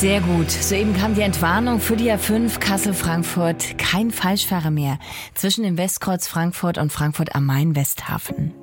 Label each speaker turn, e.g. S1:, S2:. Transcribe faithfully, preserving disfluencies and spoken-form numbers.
S1: Sehr gut. Soeben kam die Entwarnung für die A fünf Kassel-Frankfurt. Kein Falschfahrer mehr zwischen dem Westkreuz Frankfurt und Frankfurt am Main-Westhafen.